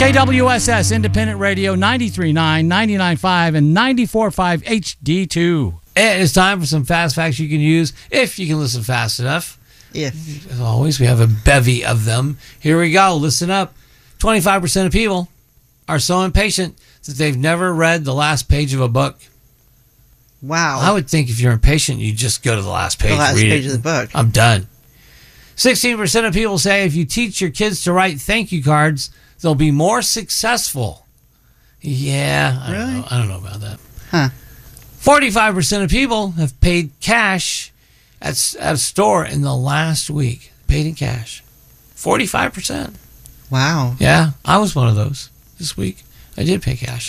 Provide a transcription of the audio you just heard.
KWSS Independent Radio 93.9, 99.5, and 94.5 HD2. And it's time for some fast facts you can use if you can listen fast enough. If. As always, we have a bevy of them. Here we go. Listen up. 25% of people are so impatient that they've never read the last page of a book. Wow. I would think if you're impatient, you just go to the last page. The last read page it. of the book. I'm done. 16% of people say if you teach your kids to write thank you cards, they'll be more successful. Yeah, I don't know about that. Huh. 45% of people have paid cash at a store in the last week. Paid in cash. 45%. Wow. Yeah, I was one of those this week. I did pay cash.